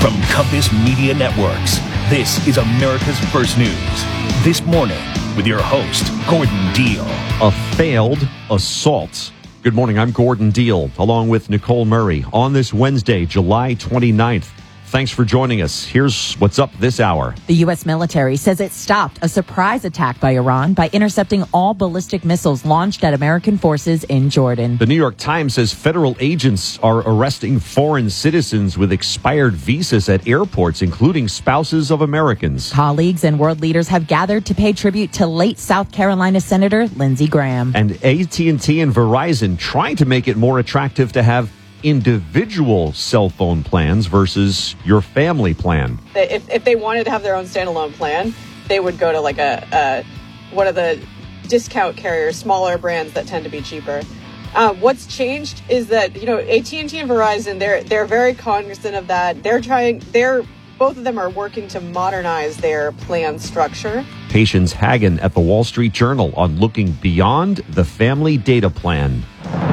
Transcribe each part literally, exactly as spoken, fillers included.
From Compass Media Networks, this is America's First News. This morning with your host, Gordon Deal. A failed assault. Good morning, I'm Gordon Deal, along with Nicole Murray, on this Wednesday, July twenty-ninth. Thanks for joining us. Here's what's up this hour. The U S military says it stopped a surprise attack by Iran by intercepting all ballistic missiles launched at American forces in Jordan. The New York Times says federal agents are arresting foreign citizens with expired visas at airports, including spouses of Americans. Colleagues and world leaders have gathered to pay tribute to late South Carolina Senator Lindsey Graham. And A T and T and Verizon trying to make it more attractive to have individual cell phone plans versus your family plan. If, if they wanted to have their own standalone plan, they would go to like a, a one of the discount carriers, smaller brands that tend to be cheaper. Uh, what's changed is that, you know, A T and T and Verizon, they're they're very cognizant of that. They're trying, they're both of them are working to modernize their plan structure. Patience Hagan at the Wall Street Journal on looking beyond the family data plan.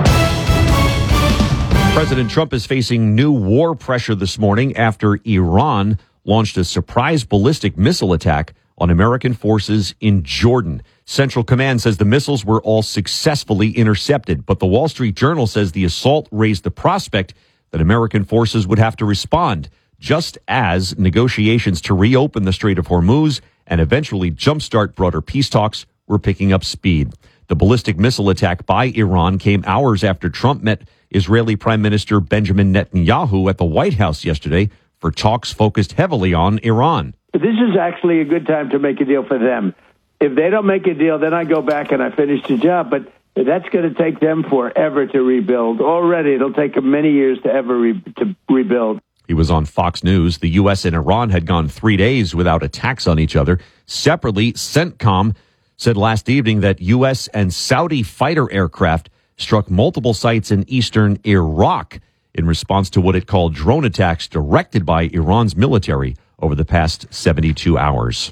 President Trump is facing new war pressure this morning after Iran launched a surprise ballistic missile attack on American forces in Jordan. Central Command says the missiles were all successfully intercepted, but the Wall Street Journal says the assault raised the prospect that American forces would have to respond, just as negotiations to reopen the Strait of Hormuz and eventually jumpstart broader peace talks were picking up speed. The ballistic missile attack by Iran came hours after Trump met Israeli Prime Minister Benjamin Netanyahu at the White House yesterday for talks focused heavily on Iran. This is actually a good time to make a deal for them. If they don't make a deal, then I go back and I finish the job. But that's going to take them forever to rebuild. Already, it'll take them many years to ever re- to rebuild. He was on Fox News. The U S and Iran had gone three days without attacks on each other. Separately, CENTCOM said last evening that U S and Saudi fighter aircraft struck multiple sites in eastern Iraq in response to what it called drone attacks directed by Iran's military over the past seventy-two hours.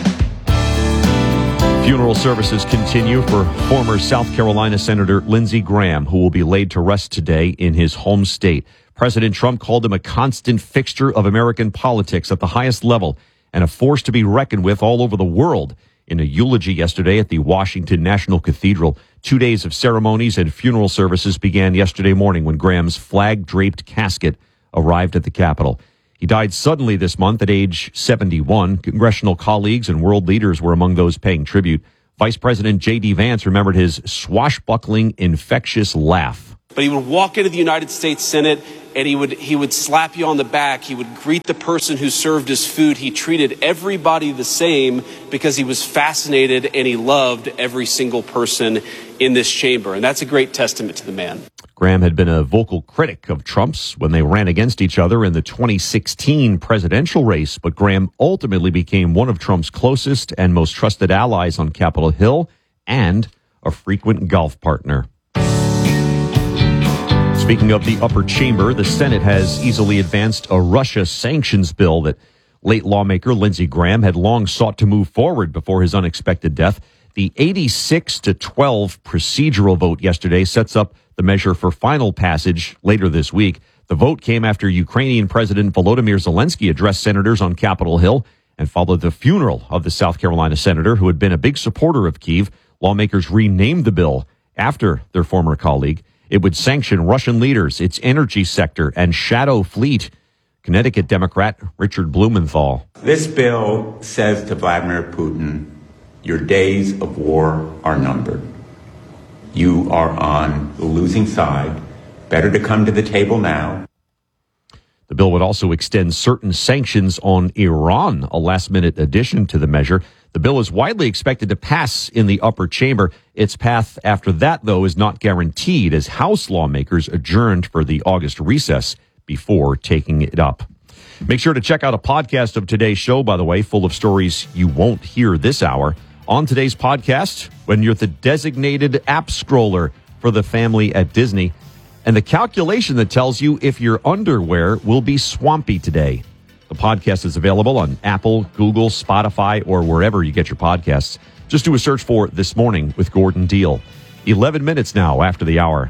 Funeral services continue for former South Carolina Senator Lindsey Graham, who will be laid to rest today in his home state. President Trump called him a constant fixture of American politics at the highest level and a force to be reckoned with all over the world. In a eulogy yesterday at the Washington National Cathedral, two days of ceremonies and funeral services began yesterday morning when Graham's flag-draped casket arrived at the Capitol. He died suddenly this month at age seventy-one. Congressional colleagues and world leaders were among those paying tribute. Vice President J D. Vance remembered his swashbuckling, infectious laugh. But he would walk into the United States Senate and he would he would slap you on the back. He would greet the person who served his food. He treated everybody the same because he was fascinated and he loved every single person in this chamber. And that's a great testament to the man. Graham had been a vocal critic of Trump's when they ran against each other in the twenty sixteen presidential race. But Graham ultimately became one of Trump's closest and most trusted allies on Capitol Hill and a frequent golf partner. Speaking of the upper chamber, the Senate has easily advanced a Russia sanctions bill that late lawmaker Lindsey Graham had long sought to move forward before his unexpected death. The eighty-six to twelve procedural vote yesterday sets up the measure for final passage later this week. The vote came after Ukrainian President Volodymyr Zelensky addressed senators on Capitol Hill and followed the funeral of the South Carolina senator who had been a big supporter of Kyiv. Lawmakers renamed the bill after their former colleague. It would sanction Russian leaders, its energy sector, and shadow fleet. Connecticut Democrat Richard Blumenthal. This bill says to Vladimir Putin, your days of war are numbered. You are on the losing side. Better to come to the table now. The bill would also extend certain sanctions on Iran, a last-minute addition to the measure. The bill is widely expected to pass in the upper chamber. Its path after that, though, is not guaranteed as House lawmakers adjourned for the August recess before taking it up. Make sure to check out a podcast of today's show, by the way, full of stories you won't hear this hour. On today's podcast, when you're the designated app scroller for the family at Disney, and the calculation that tells you if your underwear will be swampy today. The podcast is available on Apple, Google, Spotify, or wherever you get your podcasts. Just do a search for This Morning with Gordon Deal. eleven minutes now after the hour.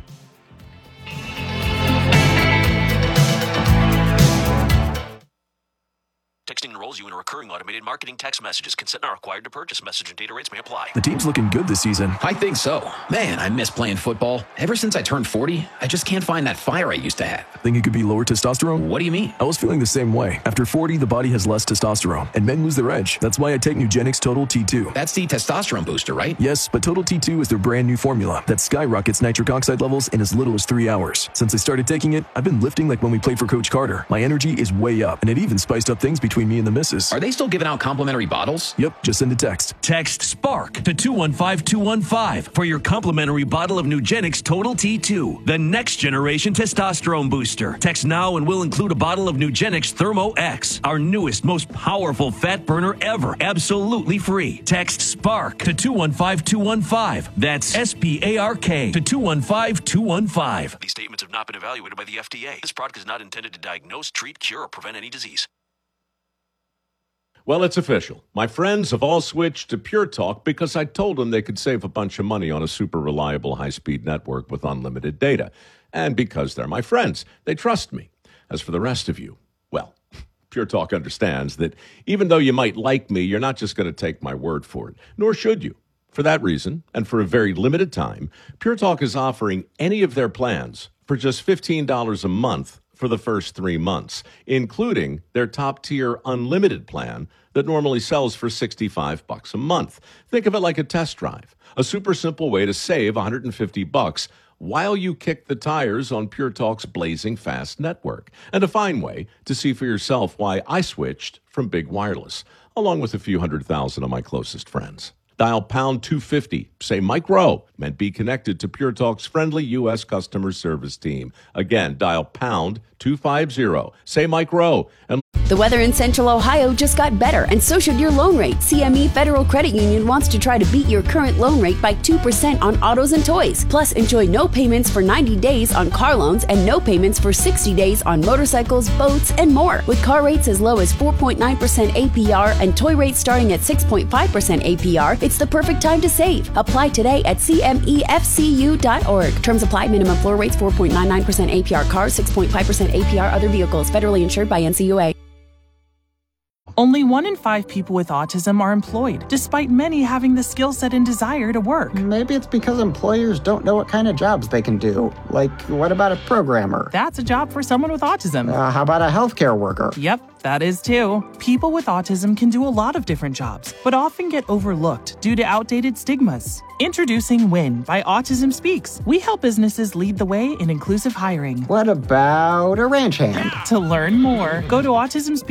enrolls you in a recurring automated marketing text messages. Consent not required to purchase. Message and data rates may apply. The team's looking good this season. I think so. Man, I miss playing football. Ever since I turned forty, I just can't find that fire I used to have. Think it could be lower testosterone? What do you mean? I was feeling the same way. After forty, the body has less testosterone, and men lose their edge. That's why I take Nugenix Total T two. That's the testosterone booster, right? Yes, but Total T two is their brand new formula that skyrockets nitric oxide levels in as little as three hours. Since I started taking it, I've been lifting like when we played for Coach Carter. My energy is way up, and it even spiced up things between me and the missus. Are they still giving out complimentary bottles? Yep, just send a text. Text SPARK to two one five two one five for your complimentary bottle of Nugenix Total T two, the next generation testosterone booster. Text now and we'll include a bottle of Nugenix Thermo X, our newest, most powerful fat burner ever, absolutely free. Text SPARK to two one five two one five. That's S P A R K to two one five two one five. These statements have not been evaluated by the F D A. This product is not intended to diagnose, treat, cure, or prevent any disease. Well, it's official. My friends have all switched to Pure Talk because I told them they could save a bunch of money on a super reliable high-speed network with unlimited data. And because they're my friends, they trust me. As for the rest of you, well, Pure Talk understands that even though you might like me, you're not just going to take my word for it, nor should you. For that reason, and for a very limited time, Pure Talk is offering any of their plans for just fifteen dollars a month for the first three months, including their top-tier unlimited plan that normally sells for sixty-five bucks a month. Think of it like a test drive, a super simple way to save one hundred fifty bucks while you kick the tires on Pure Talk's blazing fast network, and a fine way to see for yourself why I switched from Big Wireless, along with a few hundred thousand of my closest friends. Dial pound two fifty, say Mike Rowe, and be connected to Pure Talk's friendly U S customer service team. Again, dial pound two fifty, say Mike Rowe, and the weather in Central Ohio just got better, and so should your loan rate. C M E Federal Credit Union wants to try to beat your current loan rate by two percent on autos and toys. Plus, enjoy no payments for ninety days on car loans and no payments for sixty days on motorcycles, boats, and more. With car rates as low as four point nine percent A P R and toy rates starting at six point five percent A P R, it's the perfect time to save. Apply today at C M E F C U dot org. Terms apply. Minimum floor rates four point nine nine percent A P R cars, six point five percent A P R other vehicles. Federally insured by N C U A. Only one in five people with autism are employed, despite many having the skill set and desire to work. Maybe it's because employers don't know what kind of jobs they can do. Like, what about a programmer? That's a job for someone with autism. Uh, how about a healthcare worker? Yep, that is too. People with autism can do a lot of different jobs, but often get overlooked due to outdated stigmas. Introducing WIN by Autism Speaks. We help businesses lead the way in inclusive hiring. What about a ranch hand? To learn more, go to autism speaks